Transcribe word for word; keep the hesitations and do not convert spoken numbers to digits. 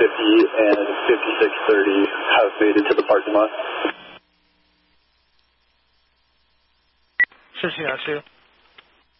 fifty and fifty-six thirty have made it to the parking lot. 是是啊是。